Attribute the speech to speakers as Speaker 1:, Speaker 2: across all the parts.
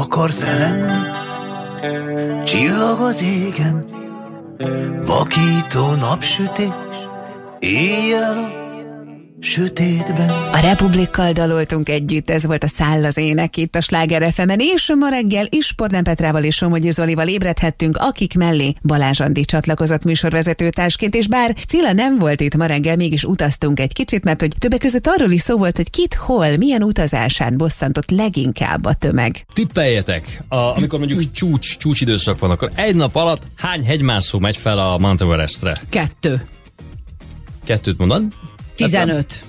Speaker 1: akarsz-e lenni? Csillag az égen, vakító napsütés, éjjel a sötétben.
Speaker 2: A Republikkal daloltunk együtt, ez volt a Száll az ének itt a Sláger FM-en, és ma reggel Ispordán Petrával és Somogyi Zolival ébredhettünk, akik mellé Balázs Andi csatlakozott műsorvezetőtársként, és bár Cilla nem volt itt ma reggel, mégis utaztunk egy kicsit, mert hogy többek között arról is szó volt, hogy kit, hol, milyen utazásán bosszantott leginkább a tömeg.
Speaker 3: Tippeljetek, amikor mondjuk csúcs időszak van, akkor egy nap alatt hány hegymászó megy fel a Mount Everestre?
Speaker 4: 2.
Speaker 3: 2-t mondod?
Speaker 4: 15.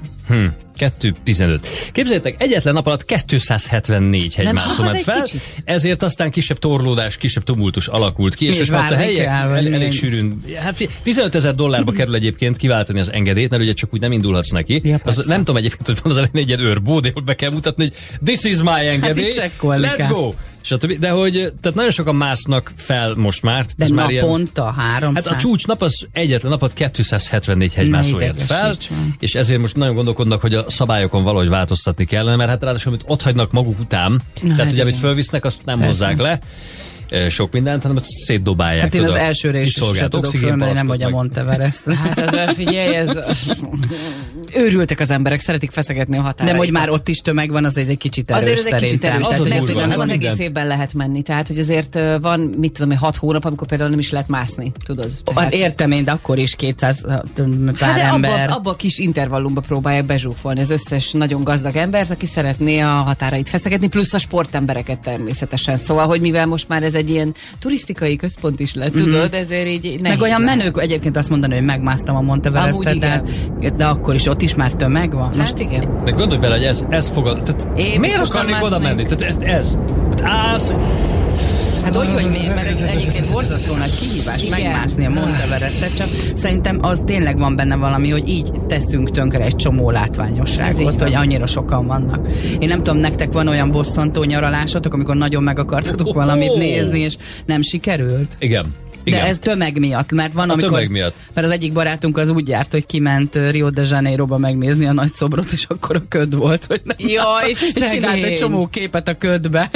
Speaker 3: 2-15. Képzeljétek, egyetlen nap alatt 274 hegymászó ment fel, ezért aztán kisebb torlódás, kisebb tumultus alakult ki, és most a helyek elég sűrűn. Hát $15,000 kerül egyébként kiváltani az engedélyt, mert ugye csak úgy nem indulhatsz neki.
Speaker 4: Ja,
Speaker 3: nem tudom egyébként, hogy van az elején egy ilyen őrbód, hogy be kell mutatni, hogy this is my engedély, let's go! De hogy, tehát nagyon sokan másznak fel most már.
Speaker 4: De naponta 300?
Speaker 3: Hát a csúcsnap az egyetlen napot 274 hegymászó ért fel, és ezért most nagyon gondolkodnak, hogy a szabályokon valahogy változtatni kellene, mert hát ráadásul, amit ott hagynak maguk után, tehát ugye amit fölvisznek, azt nem hozzák le, sok mindent, hanem szétdobálják.
Speaker 4: Hát én az elsőre is tudok fölmenni, nem vagy a Mount Everest. Hát ez, figyelj, ez... Őrültek az emberek, szeretik feszegetni a határaikat. De hogy már ott is tömeg van, az egy kicsit erős
Speaker 2: azért egy kicsit erős,
Speaker 4: tehát
Speaker 2: nem az egész évben lehet menni, tehát hogy azért van, mit tudom, 6 hónap, amikor például nem is lehet mászni, tudod?
Speaker 4: Hát értem én, de akkor is 200 pár ember.
Speaker 2: Abba a kis intervallumba próbálják bezsúfolni az összes nagyon gazdag embert, aki szeretné a határait feszegetni, plusz a sportembereket természetesen. Szóval, hogy mivel most már ez egy ilyen turisztikai központ is lett, tudod, ezért így nehéz.
Speaker 4: Meg olyan menők, egyébként azt mondani, hogy megmásztam a Mount Everestet, de akkor is ott is már tömeg van.
Speaker 2: Most igen.
Speaker 3: De gondolj bele, hogy ez fogad. Miért akarnék oda menni? Tehát ez. Állsz.
Speaker 4: Hát hogy miért? Mert ez egyébként borzasztó nagy kihívás megmászni a Mount Everestet, csak szerintem az tényleg van benne valami, hogy így teszünk tönkre egy csomó látványosságot, hogy annyira sokan vannak. Én nem tudom, nektek van olyan bosszantó nyaralásotok, amikor nagyon meg akartatok valamit nézni, és nem sikerült?
Speaker 3: Igen.
Speaker 4: De ez tömeg miatt, mert van, amikor... Mert az egyik barátunk az úgy járt, hogy kiment Rio de Janeiroba megnézni a nagy szobrot, és akkor a köd volt, hogy nem
Speaker 2: jaj,
Speaker 4: és csinált egy csomó képet a ködbe.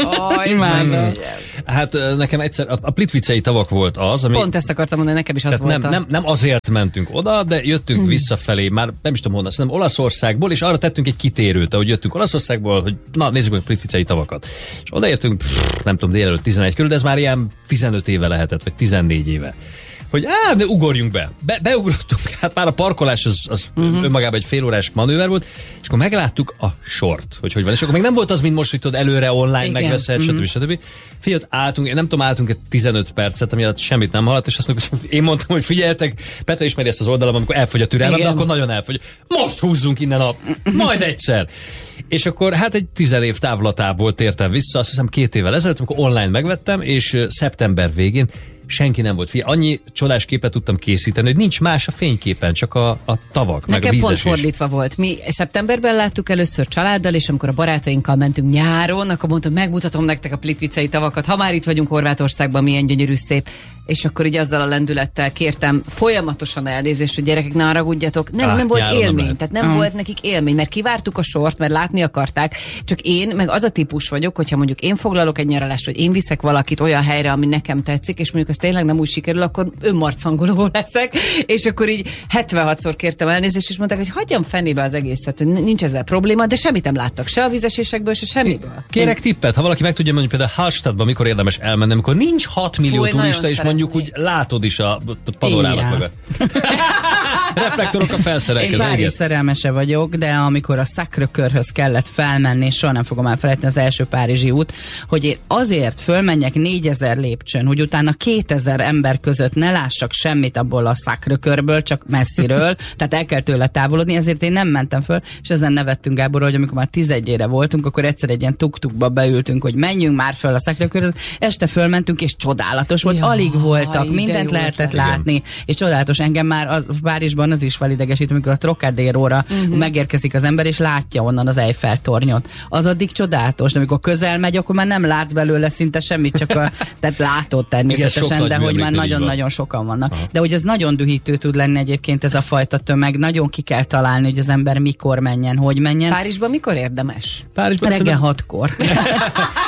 Speaker 3: Hát nekem egyszer a Plitvicei tavak volt az, ami...
Speaker 2: Pont ezt akartam mondani, nekem is az volt.
Speaker 3: Nem azért mentünk oda, de jöttünk visszafelé, már nem is tudom honnan, szerintem Olaszországból, és arra tettünk egy kitérőt, ahogy jöttünk Olaszországból, hogy na, nézzük meg a Plitvicei tavakat. És odaértünk, nem tudom, délelőtt 11 körül, de ez már ilyen 15 éve lehetett, vagy 14 éve. Hogy de ugorjunk be. Beugrottunk, hát már a parkolás az önmagában egy félórás manőver volt, és akkor megláttuk a sort, hogy van. És akkor még nem volt az, mint most, hogy tudod, előre online megveszed, stb. Figyelj, álltunk, nem tudom, álltunk egy 15 percet, ami alatt semmit nem hallott, és azt mondjuk, én mondtam, hogy figyeljetek, Petra ismeri ezt az oldalam, amikor elfogy a türelmem, de akkor nagyon elfogy. Most húzzunk innen majd egyszer. És akkor hát egy 10 év távlatából tértem vissza, azt hiszem 2 évvel ezelőtt, amikor online megvettem, és szeptember végén senki nem volt. Annyi csodás képet tudtam készíteni, hogy nincs más a fényképen, csak a tavak, meg a vízesés.
Speaker 2: Nekem pont fordítva volt. Mi szeptemberben láttuk először családdal, és amikor a barátainkkal mentünk nyáron, akkor mondtam, megmutatom nektek a Plitvicei tavakat. Ha már itt vagyunk Horvátországban, milyen gyönyörű szép. És akkor így azzal a lendülettel kértem folyamatosan elnézést, hogy gyerekek, ne haragudjatok. Nem volt élmény, tehát nem volt nekik élmény, mert kivártuk a sort, mert látni akarták. Csak én, meg az a típus vagyok, hogyha mondjuk én foglalok egy nyaralást, vagy én viszek valakit olyan helyre, ami nekem tetszik, és mondjuk az tényleg nem úgy sikerül, akkor önmarcangoló leszek, és akkor így 76-szor kértem elnézést, és mondták, hogy hagyjam fenébe az egészet, hogy nincs ezzel probléma, de semmit nem láttak, se a vízesésekből, se semmiből.
Speaker 3: Kérek tippet, ha valaki meg tudja mondani, például Hallstattban mikor érdemes elmenni, amikor nincs 6 millió turista, és mondjuk úgy látod is a panorámat mögött. Reflektorok a felszerelkező.
Speaker 4: Én Párizs szerelmese vagyok, de amikor a Sacré-Cœurhöz kellett felmenni, és soha nem fogom elfelejteni az első párizsi út, hogy én azért fölmenjek 4000 lépcsőn, hogy utána 2000 ember között ne lássak semmit abból a Sacré-Cœurből, csak messziről, tehát el kell tőle távolodni, ezért én nem mentem föl, és ezen nevettünk, Gábor, hogy amikor már 11-ére voltunk, akkor egyszer egy ilyen tuk-tukba beültünk, hogy menjünk már föl a Sacré-Cœurhöz, este fölmentünk, és csodálatos volt, alig voltak, mindent lehetett látni, és csodálatos. Engem már Párizsban az is felidegesít, amikor a Trocadéróra megérkezik az ember, és látja onnan az Eiffel-tornyot. Az addig csodálatos, de amikor közel megy, akkor már nem látsz belőle szinte semmit, csak tehát látod természetesen, de hogy már nagyon-nagyon sokan vannak. Aha. De hogy ez nagyon dühítő tud lenni egyébként ez a fajta tömeg, nagyon ki kell találni, hogy az ember mikor menjen, hogy menjen.
Speaker 2: Párizsban mikor érdemes?
Speaker 4: Reggel 6-kor.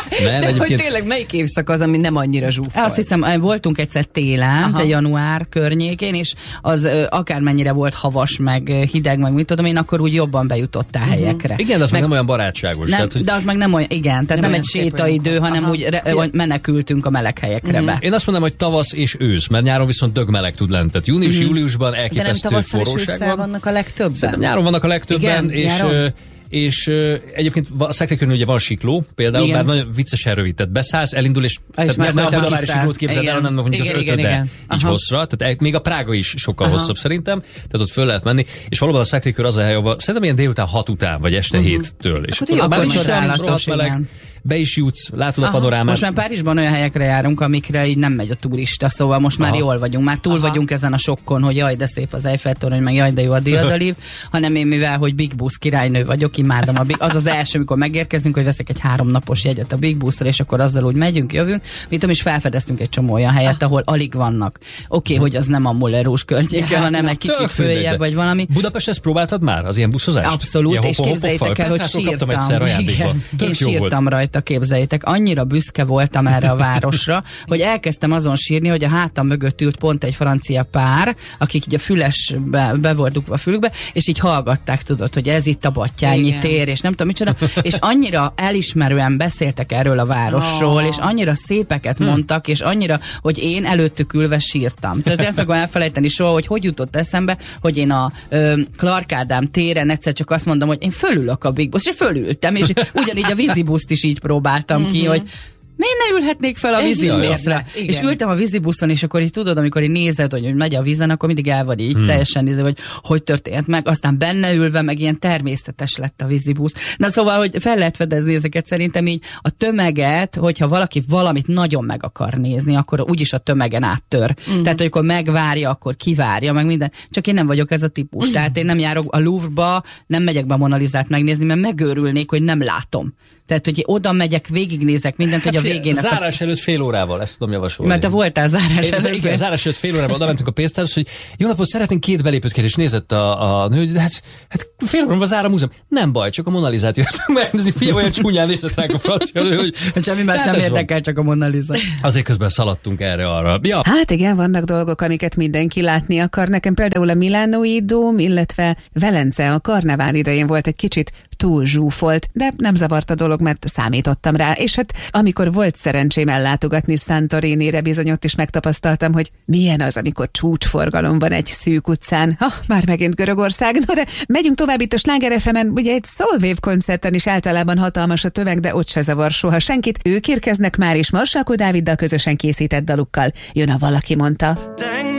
Speaker 3: Nem,
Speaker 2: Hogy
Speaker 3: egyébként
Speaker 2: tényleg melyik évszak az, ami nem annyira zsúfolt?
Speaker 4: Azt hiszem, voltunk egyszer télen, de január környékén, és az akármennyire volt havas, meg hideg, meg mit tudom én, akkor úgy jobban bejutottál helyekre.
Speaker 3: igen, az meg nem olyan barátságos.
Speaker 4: Nem,
Speaker 3: Tehát, hogy...
Speaker 4: de az meg nem olyan, igen, tehát nem
Speaker 2: olyan
Speaker 4: egy
Speaker 2: szép
Speaker 4: sétaidő,
Speaker 2: olyan.
Speaker 4: hanem úgy menekültünk a meleg helyekre be.
Speaker 3: Én azt mondom, hogy tavasz és ősz, mert nyáron viszont dögmeleg tud lenni. Tehát június-júliusban
Speaker 2: De nem
Speaker 3: elképesztő
Speaker 2: tavasszal és
Speaker 3: forróság
Speaker 2: ősszel
Speaker 3: van.
Speaker 2: vannak a legtöbben?
Speaker 3: Szerintem nyáron vannak a legtöbben,
Speaker 2: Igen, nyáron?
Speaker 3: és egyébként a Szacré-Cœurnél ugye van sikló, például,
Speaker 4: Igen.
Speaker 3: bár nagyon viccesen rövid, tehát beszállsz, elindul, és tehát
Speaker 4: már
Speaker 3: nem a
Speaker 4: folyton
Speaker 3: Budavári
Speaker 4: kiszáll.
Speaker 3: siklót képzeld el,
Speaker 4: Igen.
Speaker 3: hanem mondjuk az
Speaker 2: Igen,
Speaker 3: ötöde
Speaker 2: igen.
Speaker 3: így
Speaker 2: Aha.
Speaker 3: hosszra, tehát még a Prága is sokkal hosszabb szerintem, tehát ott föl lehet menni, és valóban a Szacré-Cœur az a hely, ahol szerintem ilyen délután 6 után, vagy este 7-től. És
Speaker 2: Akkor
Speaker 3: már
Speaker 4: akkor
Speaker 3: is
Speaker 4: csodálatos,
Speaker 3: rohadt meleg,
Speaker 4: igen.
Speaker 3: be is jutsz, látod a panorámát.
Speaker 4: Most már Párizsban olyan helyekre járunk, amikre így nem megy a turista, szóval most már jól vagyunk, már túl vagyunk ezen a sokkon, hogy jaj, de szép az Eiffel-torony, meg jaj, de jó a Diadaliv, hanem én mivel, hogy Big Bus királynő vagyok, imádom a Big, az első, amikor megérkezünk, hogy veszek egy 3 napos jegyet a Big Busra, és akkor azzal úgy megyünk, jövünk, mit tudom, és felfedeztünk egy csomó olyan helyet, ahol alig vannak. Oké, hogy az nem a Moulin Rouge környéke, hanem egy kicsit följebb, vagy valami.
Speaker 3: Budapest, ezt próbáltad már, az ilyen buszozást?
Speaker 4: Abszolút,
Speaker 3: Ilyen
Speaker 4: és képzeljétek el, hogy
Speaker 3: kaptam egyszer ajándékba.
Speaker 4: Igen,
Speaker 3: Tök
Speaker 4: én
Speaker 3: jó volt.
Speaker 4: sírtam rajta, képzeljétek. Annyira büszke voltam erre a városra, hogy elkezdtem azon sírni, hogy a hátam mögött ült pont egy francia pár, akik így a fülesbe be volt dugva a fülükbe, és így hallgatták, tudod, hogy ez itt a Battyányi
Speaker 2: Igen.
Speaker 4: tér, és nem tudom micsoda, és annyira elismerően beszéltek erről a városról, és annyira szépeket mondtak, és annyira, hogy én előttük ülve sírtam. Tehát nem fogom elfelejteni soha, hogy jutott eszembe, hogy én a Clark Ádám téren egyszer csak azt mondom, hogy én fölülök a Big Bus, és fölültem, és ugyanígy a vízibuszt is így próbáltam ki, hogy miért ne ülhetnék fel a
Speaker 2: Ez is
Speaker 4: vízibuszra?
Speaker 2: miért ne?
Speaker 4: És
Speaker 2: Igen.
Speaker 4: ültem a vízibuszon, és akkor így tudod, amikor így nézed, hogy megy a vízen, akkor mindig el vagy így teljesen nézve, hogy történt meg. Aztán benne ülve, meg ilyen természetes lett a vízibusz. Na szóval, hogy fel lehet fedezni ezeket szerintem így a tömeget, hogyha valaki valamit nagyon meg akar nézni, akkor úgyis a tömegen áttör. Tehát, hogy akkor megvárja, akkor kivárja, meg minden. Csak én nem vagyok ez a típus. Tehát én nem járok a Louvre-ba, nem megyek be a Mona Lisát megnézni, mert megőrülnék, hogy nem látom. Tehát, hogy oda megyek, végignézek mindent, hogy a végén...
Speaker 3: Zárás előtt fél órával, ezt tudom javasolni.
Speaker 4: Mert te voltál zárás előtt.
Speaker 3: Igen, zárás előtt fél órával oda mentünk a pénztárhoz, hogy jó napot, szeretnénk 2 belépőt kérni, és nézett a nő, de hát fél órával zár a múzeum. Nem baj, csak a Mona Lisát jöttünk megnézni, fiam, olyan csúnyán nézett ránk a francia nő, hogy
Speaker 4: Semmi más
Speaker 3: hát
Speaker 4: nem
Speaker 3: ez van.
Speaker 4: érdekel, csak a Mona Lisa.
Speaker 3: Azért közben szaladtunk erre-arra. Ja.
Speaker 5: Hát igen, vannak dolgok, amiket mindenki látni akar. Nekem például a Milánói dóm, illetve Velence a karnevál idején volt egy kicsit túl zsúfolt, de nem zavart a dolog, mert számítottam rá. És hát amikor volt szerencsém ellátogatni Santorinire, bizony ott is megtapasztaltam, hogy milyen az, amikor csúcsforgalom van egy szűk utcán. Már megint Görögország. No, de megyünk tovább itt a Sláger FM-en. Ugye egy Soul Wave koncerten is általában hatalmas a tömeg, de ott se zavar soha senkit. Ők érkeznek már is Marsalkó Dáviddal közösen készített dalukkal. Jön a Valaki mondta.